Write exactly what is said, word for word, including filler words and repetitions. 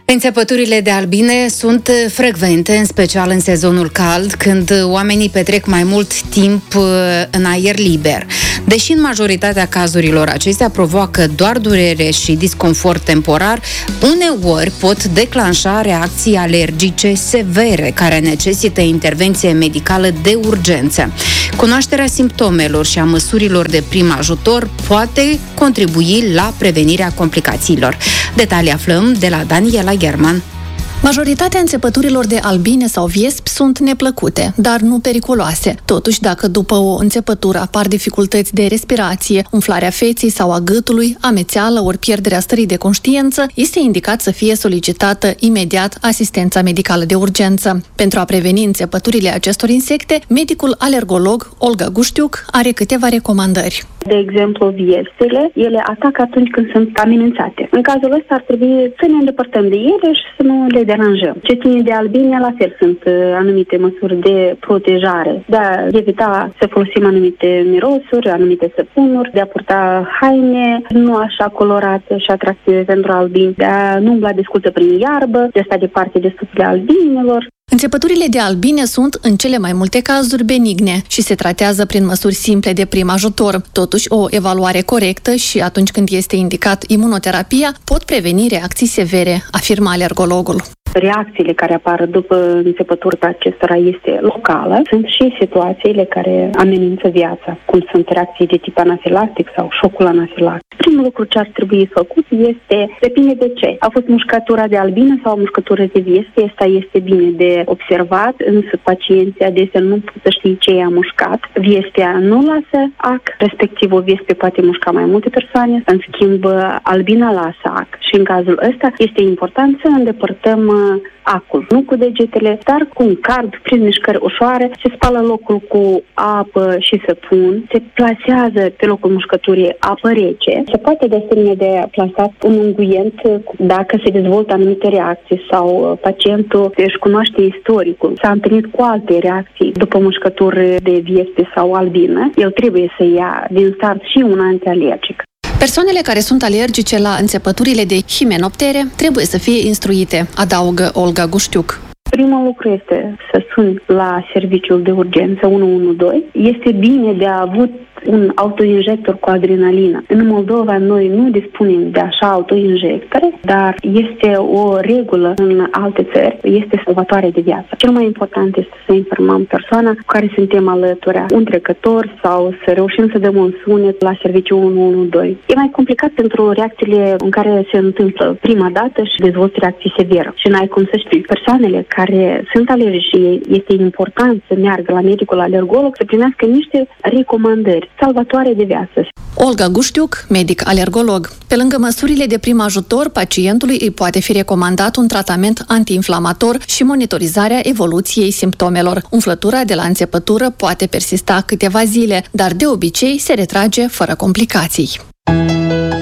Înțepăturile de albine sunt frecvente, în special în sezonul cald, când oamenii petrec mai mult timp în aer liber. Deși în majoritatea cazurilor acestea provoacă doar durere și disconfort temporar, uneori pot declanșa reacții alergice severe care necesită intervenție medicală de urgență. Cunoașterea simptomelor și a măsurilor de prim ajutor poate contribui la prevenirea complicațiilor. Detalii aflăm de la Daniela German. Majoritatea înțepăturilor de albine sau viespi sunt neplăcute, dar nu periculoase. Totuși, dacă după o înțepătură apar dificultăți de respirație, umflarea feței sau a gâtului, amețeală ori pierderea stării de conștiință, este indicat să fie solicitată imediat asistența medicală de urgență. Pentru a preveni înțepăturile acestor insecte, medicul alergolog Olga Guștiuc are câteva recomandări. De exemplu, viestele, ele atacă atunci când sunt amenințate. În cazul ăsta ar trebui să ne îndepărtăm de ele și să nu le deranjăm. Ce ține de albine, la fel sunt anumite măsuri de protejare, de a evita să folosim anumite mirosuri, anumite săpunuri, de a purta haine nu așa colorate și atractive pentru albini, de a nu umbla desculță prin iarbă, de a sta departe de stupiile albinelor. Înțepăturile de albine sunt, în cele mai multe cazuri, benigne și se tratează prin măsuri simple de prim ajutor. Totuși, o evaluare corectă și atunci când este indicat imunoterapia pot preveni reacții severe, afirmă alergologul. Reacțiile care apar după înțepătura acestora este locală. Sunt și situațiile care amenință viața, cum sunt reacții de tip anafilactic sau șocul anafilactic. Primul lucru ce ar trebui făcut este, depinde de ce. A fost mușcătura de albină sau mușcătură de vieste, asta este bine de observat, însă pacienții adesea nu pot să știe ce i-a mușcat. Viestea nu lasă ac, respectiv o vieste poate mușca mai multe persoane, în schimb albina lasă ac. Și în cazul ăsta este important să îndepărtăm acul, nu cu degetele, dar cu un card, prin mișcări ușoare, se spală locul cu apă și săpun, se plasează pe locul mușcăturii apă rece, se poate de asemenea de plasat un unguent dacă se dezvoltă anumite reacții sau pacientul își cunoaște istoricul, s-a întâlnit cu alte reacții după mușcături de vieste sau albină, el trebuie să ia din start și un antialergic. Persoanele care sunt alergice la înțepăturile de himenoptere trebuie să fie instruite, adaugă Olga Guștiuc. Primul lucru este să suni la serviciul de urgență unu unu doi. Este bine de a avut un autoinjector cu adrenalină. În Moldova noi nu dispunem de așa autoinjectore, dar este o regulă în alte țări, este salvatoare de viață. Cel mai important este să informăm persoana cu care suntem alături, un trecător sau să reușim să dăm un sunet la serviciul unu unu doi. E mai complicat pentru reacțiile în care se întâmplă prima dată și dezvoltă reacții severă. Și n-ai cum să știi. Persoanele care sunt alergici, este important să meargă la medicul alergolog să primească niște recomandări salvatoare de viață. Olga Guștiuc, medic alergolog. Pe lângă măsurile de prim ajutor, pacientului îi poate fi recomandat un tratament antiinflamator și monitorizarea evoluției simptomelor. Umflătura de la înțepătură poate persista câteva zile, dar de obicei se retrage fără complicații.